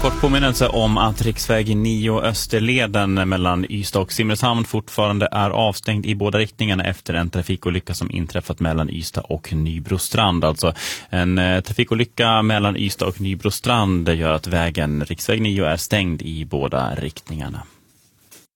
kort påminnelse om att riksväg 9 Österleden mellan Ystad och Simrishamn fortfarande är avstängd i båda riktningarna efter en trafikolycka som inträffat mellan Ystad och Nybrostrand. Alltså en trafikolycka mellan Ystad och Nybrostrand gör att riksväg 9 är stängd i båda riktningarna.